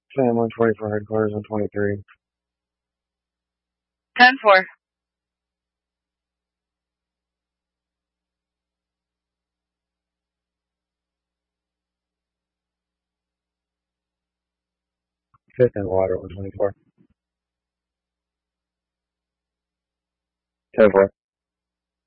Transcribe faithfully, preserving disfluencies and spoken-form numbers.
Sam one twenty for headquarters on twenty-three. ten four. Fifth and water one twenty-four. ten four.